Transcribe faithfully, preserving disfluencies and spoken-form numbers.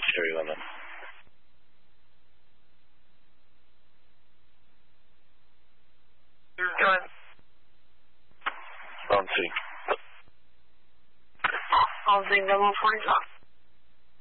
Cherry Lemon. Good. Round C. I'll do level forty-five.